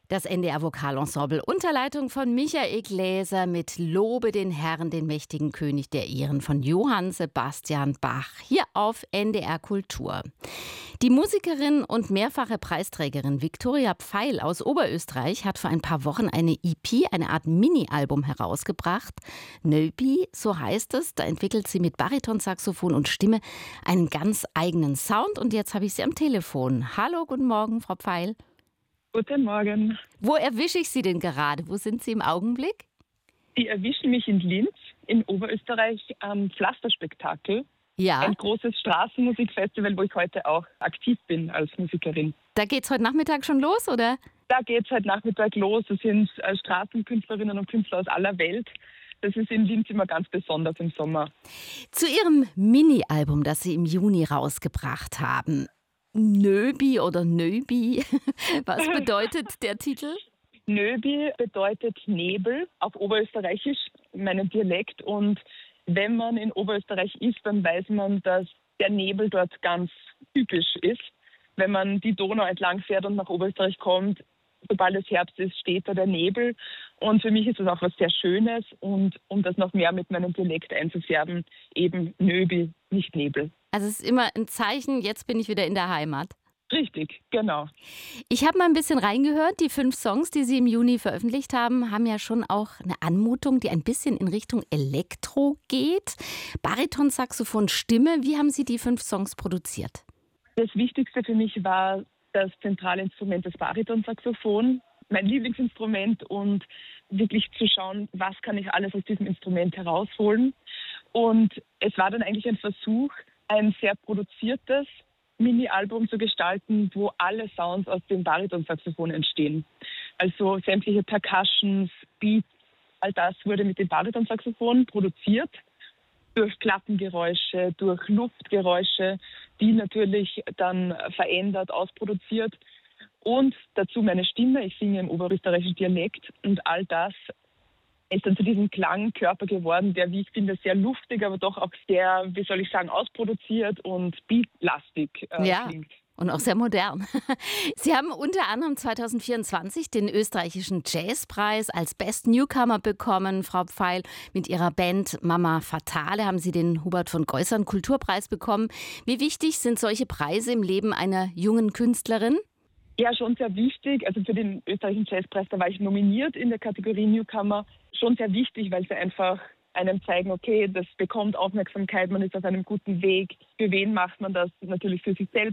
Das NDR Vokalensemble unter Leitung von Michael Gläser mit Lobe den Herrn, den mächtigen König der Iren von Johann Sebastian Bach, hier auf NDR Kultur. Die Musikerin und mehrfache Preisträgerin Viktoria Pfeil aus Oberösterreich hat vor ein paar Wochen eine EP, eine Art Mini-Album herausgebracht. Nöbi, so heißt es. Da entwickelt sie mit Baritonsaxophon und Stimme einen ganz eigenen Sound. Und jetzt habe ich sie am Telefon. Hallo, guten Morgen, Frau Pfeil. Guten Morgen. Wo erwische ich Sie denn gerade? Wo sind Sie im Augenblick? Sie erwischen mich in Linz, in Oberösterreich, am Pflasterspektakel. Ja, Ein großes Straßenmusikfestival, wo ich heute auch aktiv bin als Musikerin. da geht's heute Nachmittag schon los, oder? Da geht es heute Nachmittag los. Es sind Straßenkünstlerinnen und Künstler aus aller Welt. Das ist in Linz immer ganz besonders im Sommer. Zu Ihrem Mini-Album, das Sie im Juni rausgebracht haben. Nöbi oder Nöbi, was bedeutet der Titel? Nöbi bedeutet Nebel auf Oberösterreichisch, in meinem Dialekt. Und wenn man in Oberösterreich ist, dann weiß man, dass der Nebel dort ganz typisch ist. Wenn man die Donau entlang fährt und nach Oberösterreich kommt, sobald es Herbst ist, steht da der Nebel. Und für mich ist das auch was sehr Schönes. Und um das noch mehr mit meinem Dialekt einzufärben, eben Nöbi, nicht Nebel. Also es ist immer ein Zeichen, jetzt bin ich wieder in der Heimat. Richtig, genau. Ich habe mal ein bisschen reingehört. Die 5 Songs, die Sie im Juni veröffentlicht haben, haben ja schon auch eine Anmutung, die ein bisschen in Richtung Elektro geht. Baritonsaxophon, Stimme. Wie haben Sie die 5 Songs produziert? Das Wichtigste für mich war das zentrale Instrument, das Baritonsaxophon, mein Lieblingsinstrument, und wirklich zu schauen, was kann ich alles aus diesem Instrument herausholen. Und es war dann eigentlich ein Versuch, ein sehr produziertes Mini-Album zu gestalten, wo alle Sounds aus dem Baritonsaxophon entstehen. Also sämtliche Percussions, Beats, all das wurde mit dem Baritonsaxophon produziert, durch Klappengeräusche, durch Luftgeräusche, die natürlich dann verändert, ausproduziert. Und dazu meine Stimme, ich singe im oberösterreichischen Dialekt, und all das ist dann zu diesem Klangkörper geworden, der, wie ich finde, sehr luftig, aber doch auch sehr, wie soll ich sagen, ausproduziert und beatlastig Ja. klingt. Und auch sehr modern. Sie haben unter anderem 2024 den österreichischen Jazzpreis als Best Newcomer bekommen, Frau Pfeil. Mit Ihrer Band Mama Fatale haben Sie den Hubert von Geusern Kulturpreis bekommen. Wie wichtig sind solche Preise im Leben einer jungen Künstlerin? Ja, schon sehr wichtig. Also für den österreichischen Jazzpreis, da war ich nominiert in der Kategorie Newcomer. Schon sehr wichtig, weil sie einfach einem zeigen, okay, das bekommt Aufmerksamkeit, man ist auf einem guten Weg. Für wen macht man das? Natürlich für sich selbst.